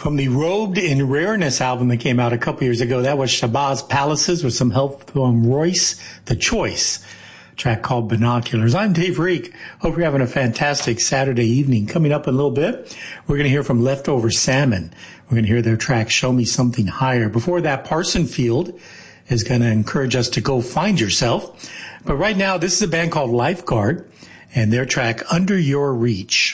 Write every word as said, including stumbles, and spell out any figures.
From the Robed in Rareness album that came out a couple years ago, that was Shabazz Palaces with some help from Royce the Choice. A track called Binoculars. I'm Dave Reek. Hope you're having a fantastic Saturday evening. Coming up in a little bit, we're going to hear from Leftover Salmon. We're going to hear their track, Show Me Something Higher. Before that, Parson Field is going to encourage us to go find yourself. But right now, this is a band called Lifeguard and their track, Under Your Reach.